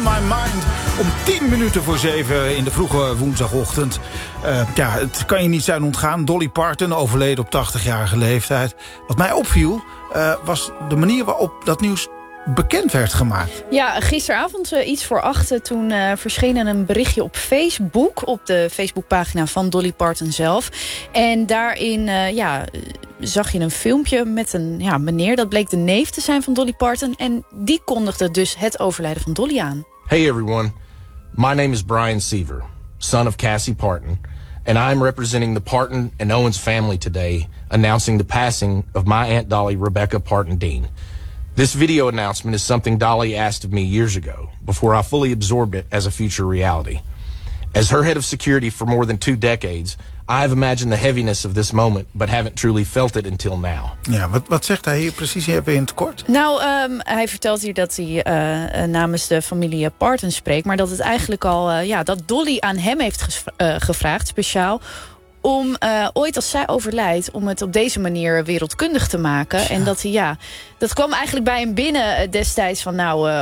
My Mind. Om 7:10 in de vroege woensdagochtend. Het kan je niet zijn ontgaan. Dolly Parton overleden op 80-jarige leeftijd. Wat mij opviel was de manier waarop dat nieuws bekend werd gemaakt. Ja, gisteravond iets voor 8 toen verscheen een berichtje op Facebook, op de Facebookpagina van Dolly Parton zelf. En daarin zag je een filmpje met een meneer, dat bleek de neef te zijn van Dolly Parton. En die kondigde dus het overlijden van Dolly aan. Hey everyone, my name is Brian Seaver, son of Cassie Parton, and I'm representing the Parton and Owens family today, announcing the passing of my Aunt Dolly Rebecca Parton Dean. This video announcement is something Dolly asked of me years ago, before I fully absorbed it as a future reality. As her head of security for more than 2 decades, I have imagined the heaviness of this moment, but haven't truly felt it until now. Ja, wat zegt hij hier precies even in het kort? Nou, hij vertelt hier dat hij namens de familie Parton spreekt, maar dat het eigenlijk al, dat Dolly aan hem heeft gevraagd, speciaal, om ooit als zij overlijdt, om het op deze manier wereldkundig te maken. Ja. En dat hij, dat kwam eigenlijk bij hem binnen destijds van,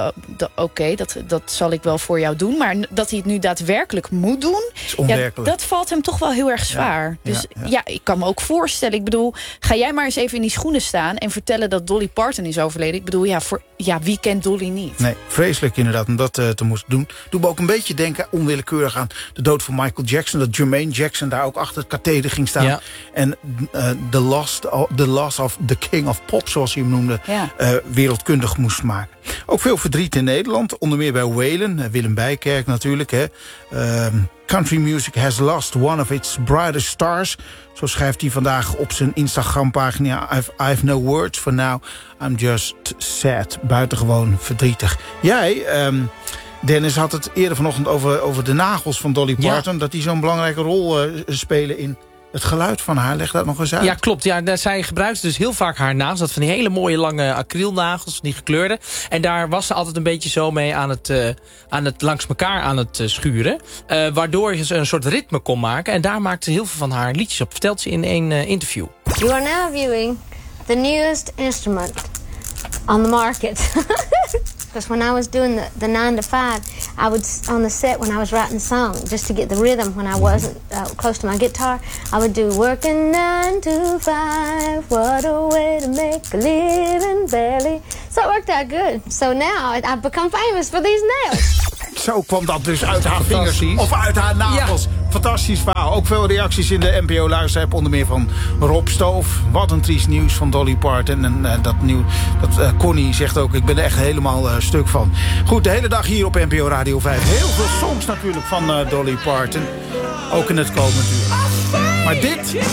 oké, dat zal ik wel voor jou doen. Maar dat hij het nu daadwerkelijk moet doen, dat valt hem toch wel heel erg zwaar. Ja, dus ik kan me ook voorstellen, ik bedoel, ga jij maar eens even in die schoenen staan en vertellen dat Dolly Parton is overleden. Ik bedoel, wie kent Dolly niet? Nee, vreselijk inderdaad om dat te moeten doen. Doe me ook een beetje denken, onwillekeurig aan de dood van Michael Jackson. Dat Jermaine Jackson daar ook achter het katheder ging staan. Ja. En the loss of the king of pop, zoals hij hem noemde, wereldkundig moest maken. Ook veel verdriet in Nederland, onder meer bij Waylon, Willem Bijkerk natuurlijk. Hè. Country music has lost one of its brightest stars. Zo schrijft hij vandaag op zijn Instagram-pagina. I've no words for now. I'm just sad. Buitengewoon verdrietig. Jij, Dennis, had het eerder vanochtend over de nagels van Dolly Parton. Ja. Dat die zo'n belangrijke rol spelen in het geluid van haar. Leg dat nog eens uit. Ja, klopt. Ja, zij gebruikte dus heel vaak haar nagels. Dat van die hele mooie lange acrylnagels, die gekleurde. En daar was ze altijd een beetje zo mee aan het langs elkaar aan het schuren. Waardoor ze een soort ritme kon maken. En daar maakte ze heel veel van haar liedjes op. Vertelt ze in een interview. You are now viewing the newest instrument on the market. Because when I was doing the 9 to 5, I would, on the set when I was writing the song, just to get the rhythm when I wasn't close to my guitar, I would do working 9 to 5, what a way to make a living barely. So it worked out good. So now I've become famous for these nails. Zo kwam dat dus uit haar vingers of uit haar nagels. Ja. Fantastisch verhaal. Ook veel reacties in de NPO Luisterapp, onder meer van Rob Stoof. Wat een triest nieuws van Dolly Parton. En Connie zegt ook, ik ben er echt helemaal stuk van. Goed, de hele dag hier op NPO Radio 5. Heel veel songs natuurlijk van Dolly Parton. Ook in het komend uur. Maar dit